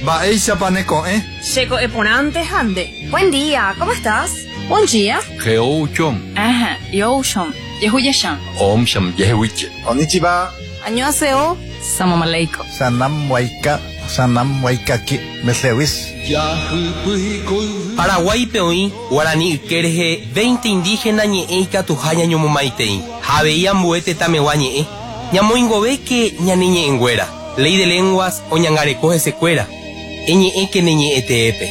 Baeisha paneko, Checo eponante hande. Buen día, ¿cómo estás? Buen día. Geouchom. Ajá, Yoshon. Yehuyashan. Om sham yehuiche. Konnichiwa. Annyeonghaseyo. Salam aleikum. Sanam waikaki. Meslewis. Paraguay peoí, Guaraní Kerje, 20 indígenas ñeeika tujaña ñomomaitei. Javeía muete tamewa ñee. Ñamoingove que ñaniñe engüera. Ley de lenguas o ñangarecoge secuera. Eñe que neñe eteepe.